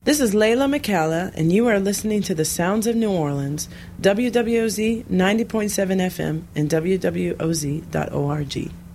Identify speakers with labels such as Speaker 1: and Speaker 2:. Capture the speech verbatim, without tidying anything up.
Speaker 1: This is Layla McCalla, and you are listening to the Sounds of New Orleans, W W O Z ninety point seven F M and W W O Z dot org.